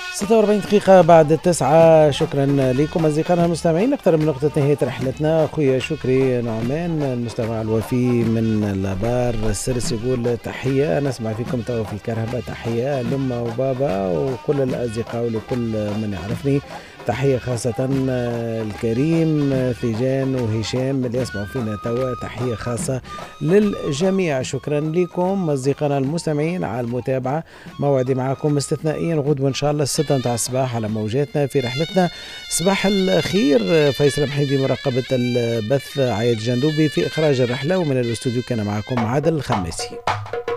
46 دقيقة بعد 9. شكرا لكم أصدقائنا المستمعين. نقترب من نقطة نهاية رحلتنا. أخويا شكري نعمان المستمع الوفي من الآبار السرس يقول تحية، نسمع فيكم توا في الكرهبة. تحية لأمة وبابا وكل الأصدقاء ولكل من يعرفني. تحية خاصة الكريم فيجان وهشام اللي يسمعوا فينا توا. تحية خاصة للجميع. شكرا لكم أصدقائنا المستمعين على المتابعة. موعدي معكم استثنائيا غدوة إن شاء الله 6 متاع الصباح على موجاتنا في رحلتنا صباح الخير. فيصل محيدي مراقبة البث، عايد جندوبي في إخراج الرحلة، ومن الاستوديو كان معكم عادل الخماسي.